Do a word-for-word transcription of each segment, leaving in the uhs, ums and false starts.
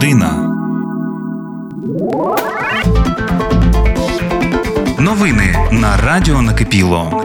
година. Новини на Радіо Накипіло.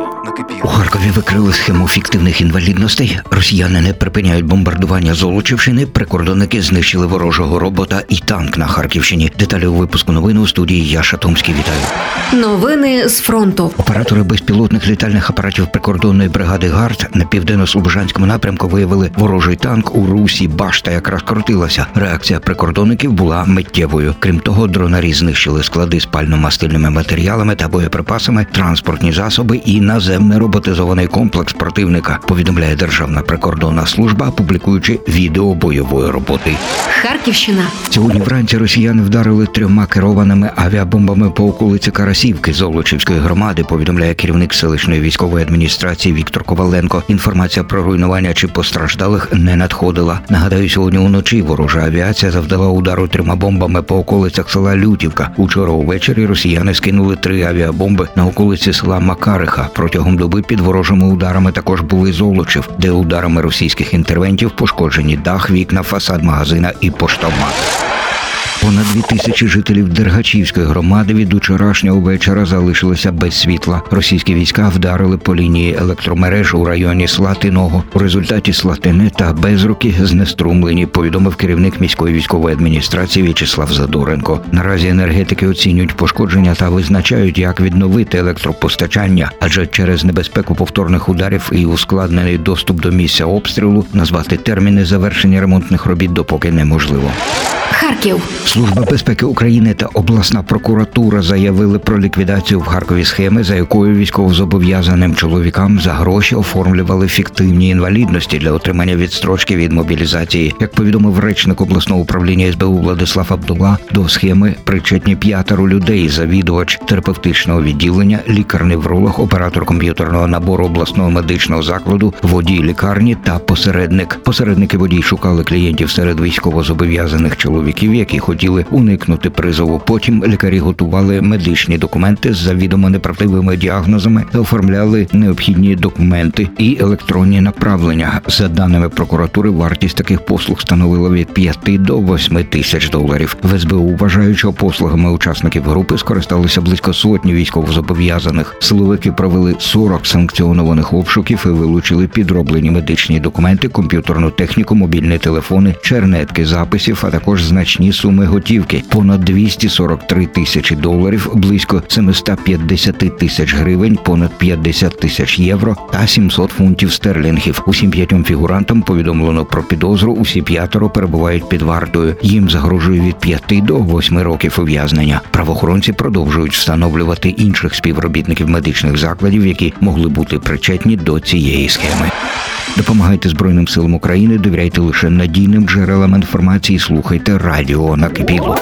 У Харкові викрили схему фіктивних інвалідностей. Росіяни не припиняють бомбардування Золочівщини. Прикордонники знищили ворожого робота і танк на Харківщині. Деталі у випуску новин у студії Яша Томський. Вітаю. Новини з фронту. Оператори безпілотних літальних апаратів прикордонної бригади ГАРД на південно-слобожанському напрямку виявили ворожий танк у русі. Башта якраз крутилася. Реакція прикордонників була миттєвою. Крім того, дронарі знищили склади з пально-мастильними матеріалами та боєприпасами, транспортні засоби і наземний роботизований комплекс противника, повідомляє Державна прикордонна служба, публікуючи відео бойової роботи. Харківщина. Сьогодні вранці росіяни вдарили трьома керованими авіабомбами по околиці Карасівки Золочівської громади, повідомляє керівник селищної військової адміністрації Віктор Коваленко. Інформація про руйнування чи постраждалих не надходила. Нагадаю, сьогодні уночі ворожа авіація завдала удару трьома бомбами по околицях села Лютівка. Учора увечері росіяни скинули три авіабомби на околиці села Макариха. Протягом доби під ворожими ударами також були Золочів, де ударами російських інтервентів пошкоджені дах, вікна, фасад магазина і поштомат. Понад дві тисячі жителів Дергачівської громади від учорашнього вечора залишилися без світла. Російські війська вдарили по лінії електромереж у районі Слатиного. У результаті Слатине та Безруки знеструмлені, повідомив керівник міської військової адміністрації В'ячеслав Задоренко. Наразі енергетики оцінюють пошкодження та визначають, як відновити електропостачання, адже через небезпеку повторних ударів і ускладнений доступ до місця обстрілу назвати терміни завершення ремонтних робіт допоки неможливо. Харків. Служба безпеки України та обласна прокуратура заявили про ліквідацію в Харкові схеми, за якою військовозобов'язаним чоловікам за гроші оформлювали фіктивні інвалідності для отримання відстрочки від мобілізації. Як повідомив речник обласного управління ес бе у Владислав Абдула, до схеми причетні п'ятеро людей: завідувач терапевтичного відділення, лікар-невролог, оператор комп'ютерного набору обласного медичного закладу, водій лікарні та посередник. Посередники водій шукали клієнтів серед військовозобов'язаних чоловіків, які хотіли уникнути призову. Потім лікарі готували медичні документи з завідомо неправдивими діагнозами та оформляли необхідні документи і електронні направлення. За даними прокуратури, вартість таких послуг становила від п'яти до восьми тисяч доларів. В ес бе у вважають, що послугами учасників групи скористалися близько сотні військовозобов'язаних. Силовики провели сорок санкціонованих обшуків і вилучили підроблені медичні документи, комп'ютерну техніку, мобільні телефони, чернетки записів, а також значні суми готівки – понад двісті сорок три тисячі доларів, близько сімсот п'ятдесят тисяч гривень, понад п'ятдесят тисяч євро та сімсот фунтів стерлінгів. Усім п'ятьом фігурантам повідомлено про підозру, усі п'ятеро перебувають під вартою. Їм загрожує від п'яти до восьми років ув'язнення. Правоохоронці продовжують встановлювати інших співробітників медичних закладів, які могли бути причетні до цієї схеми. Допомагайте Збройним силам України, довіряйте лише надійним джерелам інформації, слухайте Радіо Накипіло.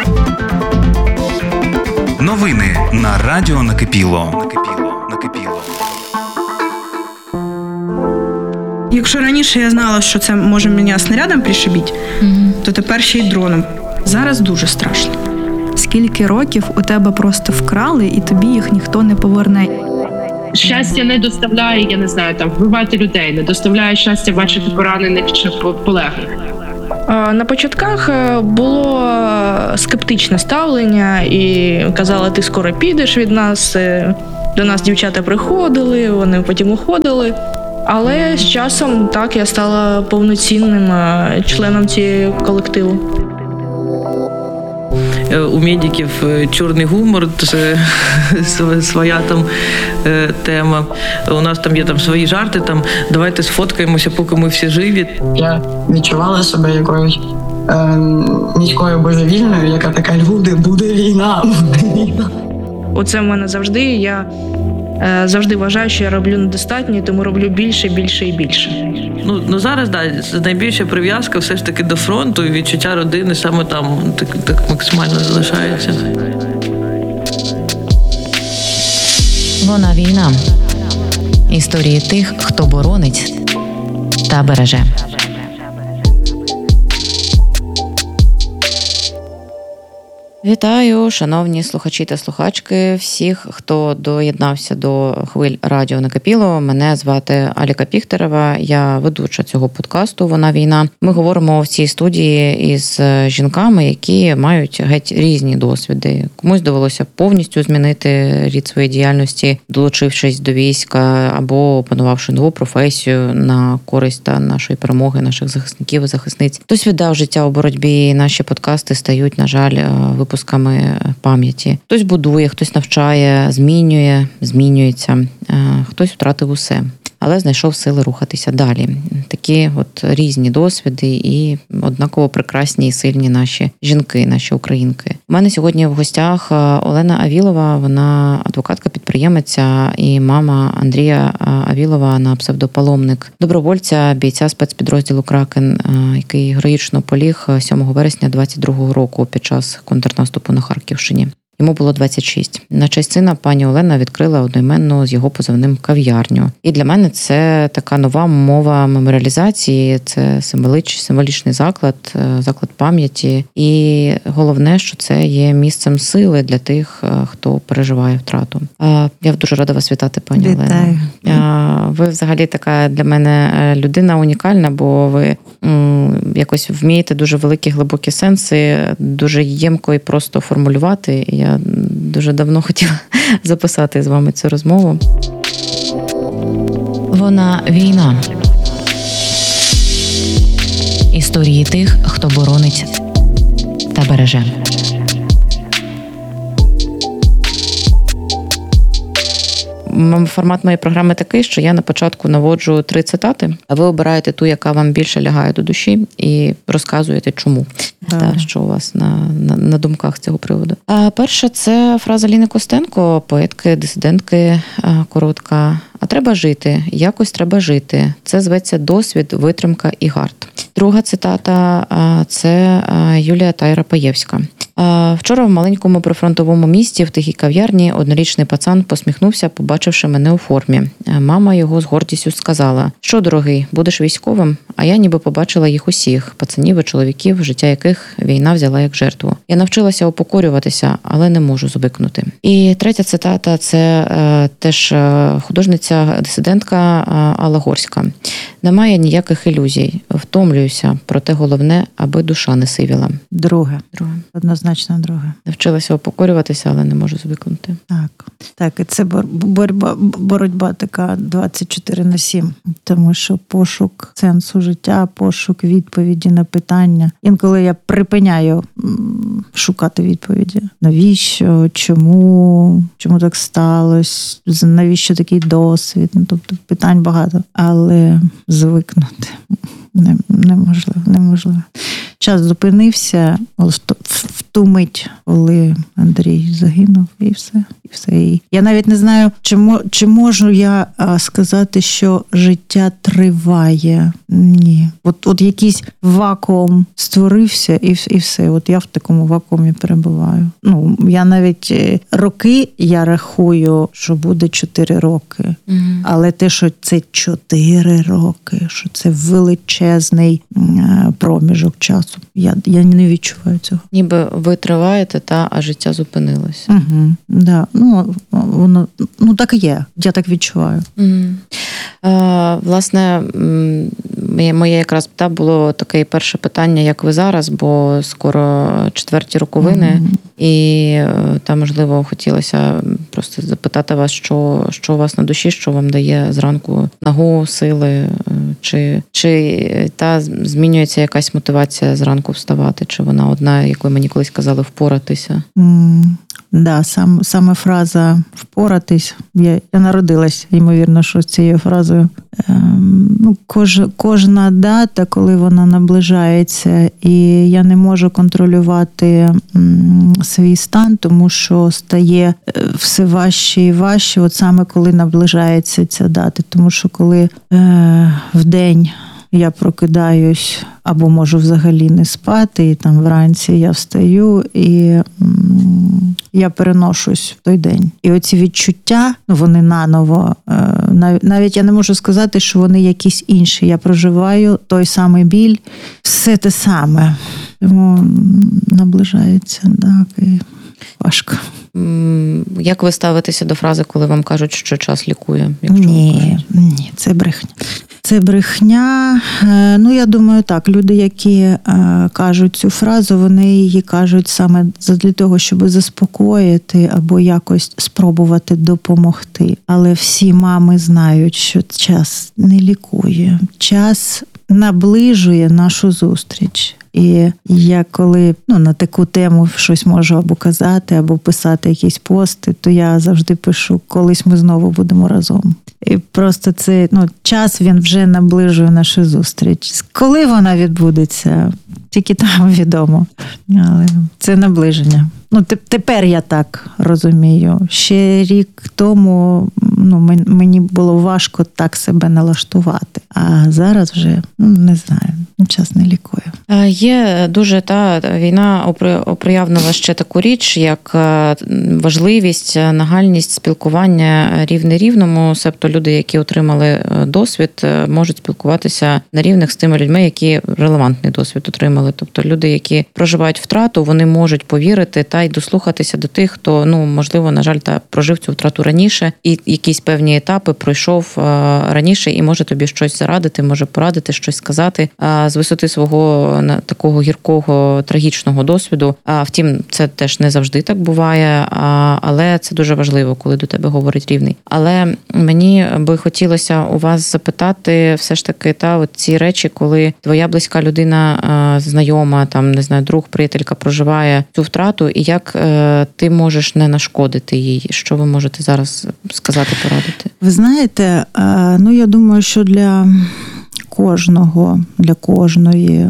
Новини на Радіо Накипіло. Накипіло. Якщо раніше я знала, що це може мене снарядом пришибити, mm-hmm. то тепер ще й дроном. Зараз дуже страшно. Скільки років у тебе просто вкрали, і тобі їх ніхто не поверне. Щастя не доставляє, я не знаю, там вбивати людей, не доставляє щастя бачити поранених чи полеглих. На початках було скептичне ставлення і казали, ти скоро підеш від нас. До нас дівчата приходили, вони потім уходили. Але з часом так я стала повноцінним членом цього колективу. У медиків чорний гумор, це своя там тема. У нас там є там свої жарти, там давайте сфоткаємося, поки ми всі живі. Я відчувала себе якоюсь е, міською божевільною, яка така: люди, буде війна, буде війна. Оце в мене завжди. Я е, завжди вважаю, що я роблю недостатньо, тому роблю більше, більше і більше. Ну, ну зараз, да, найбільша прив'язка все ж таки до фронту, і відчуття родини саме там так, так максимально залишається. Вона війна. Історії тих, хто боронить та береже. Вітаю, шановні слухачі та слухачки, всіх, хто доєднався до хвиль радіо Накипіло. Мене звати Аліка Піхтерева, я ведуча цього подкасту «Вона війна». Ми говоримо в цій студії із жінками, які мають геть різні досвіди. Комусь довелося повністю змінити рід своєї діяльності, долучившись до війська або опанувавши нову професію на користь та нашої перемоги, наших захисників і захисниць. Хтось віддав життя у боротьбі, і наші подкасти стають, на жаль, випусками пам'яті. Хтось будує, хтось навчає, змінює, змінюється, хтось втратив усе, але знайшов сили рухатися далі. Такі от різні досвіди і однаково прекрасні і сильні наші жінки, наші українки. У мене сьогодні в гостях Олена Авілова, вона адвокатка-підприємиця і мама Андрія Авілова на псевдопаломник, добровольця, бійця спецпідрозділу «Кракен», який героїчно поліг сьомого вересня двадцять другого року під час контрнаступу на Харківщині. Йому було двадцять шість. На честь сина пані Олена відкрила одноіменну з його позивним кав'ярню. І для мене це така нова мова меморіалізації, це символич, символічний заклад, заклад пам'яті. І головне, що це є місцем сили для тих, хто переживає втрату. Я дуже рада вас вітати, пані Вітаю. Олена. Ви взагалі така для мене людина унікальна, бо ви якось вмієте дуже великі глибокі сенси, дуже ємко і просто формулювати. Я дуже давно хотіла записати з вами цю розмову. Вона війна. Історії тих, хто боронить та береже. Формат моєї програми такий, що я на початку наводжу три цитати, а ви обираєте ту, яка вам більше лягає до душі, і розказуєте, чому. Та, що у вас на, на, на думках з цього приводу. А перша – це фраза Ліни Костенко, поетки, дисидентки, коротка. А треба жити, якось треба жити. Це зветься досвід, витримка і гард. Друга цитата – це Юлія Тайра-Паєвська. Вчора в маленькому прифронтовому місті в тихій кав'ярні однорічний пацан посміхнувся, побачивши мене у формі. Мама його з гордістю сказала: «Що, дорогий, будеш військовим?» А я ніби побачила їх усіх, пацанів і чоловіків, життя яких війна взяла як жертву. Я навчилася упокорюватися, але не можу звикнути. І третя цитата – це е, теж художниця, дисидентка Алла Горська. Немає ніяких ілюзій. Втомлююся, проте головне, аби душа не сивіла. Друге. Друге. Однозначно друге. Навчилася упокорюватися, але не можу звикнути. Так. Так, і це боротьба, боротьба така двадцять чотири на сім. Тому що пошук сенсу життя, пошук відповіді на питання. Інколи я припиняю шукати відповіді. Навіщо? Чому? Чому так сталося? Навіщо такий досвід? Ну, тобто питань багато. Але звикнути неможливо, неможливо. Час зупинився в ту мить, коли Андрій загинув, і все. І все. І я навіть не знаю, чи, чи можу я сказати, що життя триває. Ні. От, от якийсь вакуум створився, і, і все. От я в такому вакуумі перебуваю. Ну, я навіть роки, я рахую, що буде чотири роки. Mm-hmm. Але те, що це чотири роки, що це величезний проміжок часу. Я, я не відчуваю цього. Ніби ви триваєте, та, а життя зупинилося. Угу, да. Ну, воно, ну, так і є. Я так відчуваю. Угу. Е, власне, моє якраз та, було таке перше питання, як ви зараз, бо скоро четверті роковини, угу. І та, можливо, хотілося просто запитати вас, що, що у вас на душі, що вам дає зранку нагу, сили, чи, чи та змінюється якась мотивація зранку вставати, чи вона одна, як ви мені колись казали, впоратися? Mm. Да, сам, саме фраза «впоратись». Я, я народилась, ймовірно, що з цією фразою. Ем, ну, кож, кожна дата, коли вона наближається, і я не можу контролювати м, свій стан, тому що стає все важче і важче, от саме коли наближається ця дата. Тому що коли е, вдень я прокидаюсь або можу взагалі не спати, і там вранці я встаю, і м, я переношусь в той день. І оці відчуття, вони наново, е, навіть я не можу сказати, що вони якісь інші. Я проживаю той самий біль, все те саме. Тому наближається, так, і важко. Як ви ставитеся до фрази, коли вам кажуть, що час лікує? Ні, ні, це брехня. Це брехня. Ну, я думаю, так, люди, які е, кажуть цю фразу, вони її кажуть саме для того, щоб заспокоїти або якось спробувати допомогти. Але всі мами знають, що час не лікує. Час наближує нашу зустріч. І я коли ну, на таку тему щось можу або казати, або писати якісь пости, то я завжди пишу, колись ми знову будемо разом. І просто це, ну, час, він вже наближує нашу зустріч. Коли вона відбудеться, тільки там відомо. Але це наближення. Ну, тепер я так розумію. Ще рік тому ну, мені було важко так себе налаштувати. А зараз вже, ну, не знаю, час не лікує. Є дуже, та війна оприявнила ще таку річ, як важливість, нагальність спілкування рівне рівному, себто люди, які отримали досвід, можуть спілкуватися на рівних з тими людьми, які релевантний досвід отримали. Тобто люди, які проживають втрату, вони можуть повірити та й дослухатися до тих, хто, ну, можливо, на жаль, та прожив цю втрату раніше і якісь певні етапи пройшов раніше і може тобі щось зарадити, може порадити, щось сказати з висоти свого такого гіркого, трагічного досвіду. А втім, це теж не завжди так буває, але це дуже важливо, коли до тебе говорить рівний. Але мені би хотілося у вас запитати все ж таки та от ці речі, коли твоя близька людина, знайома, там, не знаю, друг, приятелька проживає цю втрату, і як ти можеш не нашкодити їй? Що ви можете зараз сказати, порадити? Ви знаєте, ну я думаю, що для кожного, для кожної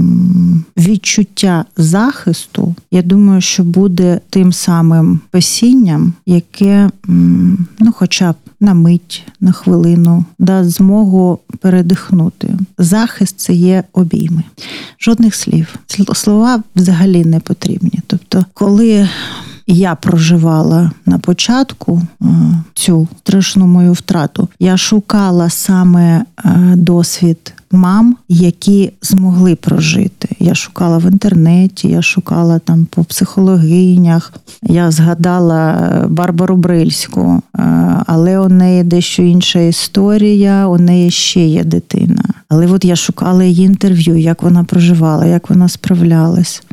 відчуття захисту, я думаю, що буде тим самим спасінням, яке, ну, хоча б на мить, на хвилину, дасть змогу передихнути. Захист – це є обійми. Жодних слів. Слова взагалі не потрібні. Тобто, коли я проживала на початку цю страшну мою втрату, я шукала саме досвід мам, які змогли прожити. Я шукала в інтернеті, я шукала там по психологинях, я згадала Барбару Брильську, але у неї дещо інша історія, у неї ще є дитина. Але от я шукала її інтерв'ю, як вона проживала, як вона справлялась.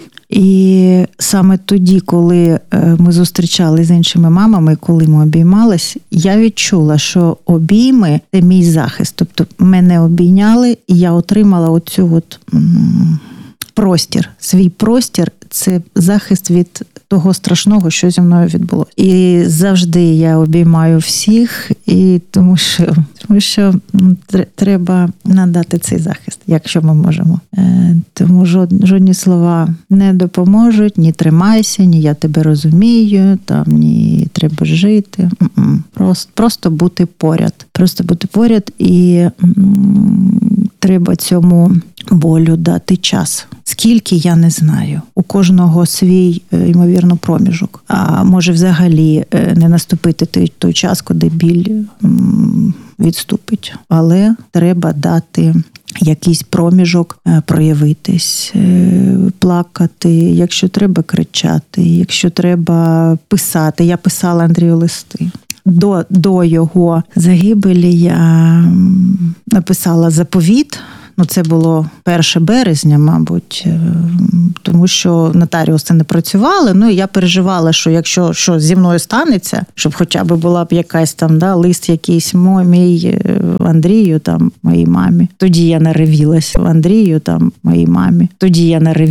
І саме тоді, коли ми зустрічали з іншими мамами, коли ми обіймались, я відчула, що обійми – це мій захист. Тобто мене обійняли, і я отримала оцю от простір, свій простір – це захист від того страшного, що зі мною відбулося. І завжди я обіймаю всіх, і тому що, тому що треба надати цей захист, якщо ми можемо. Тому жодні слова не допоможуть, ні тримайся, ні я тебе розумію, там, ні треба жити. Просто, просто бути поряд. Просто бути поряд, і м, треба цьому болю дати час. Скільки, я не знаю. У кожного свій, ймовірно, проміжок. А може взагалі не наступити той, той час, коли біль м, відступить. Але треба дати якийсь проміжок, проявитись, плакати, якщо треба кричати, якщо треба писати. Я писала Андрію листи. До, до його загибелі я написала заповіт. Ну, це було перше березня, мабуть, тому що нотаріуси не працювали. Ну, і я переживала, що якщо що зі мною станеться, щоб хоча б була б якась там, да, лист якийсь мій Андрію, там, моїй мамі. Тоді я наревілась Андрію, там, моїй мамі. Тоді я наревілась.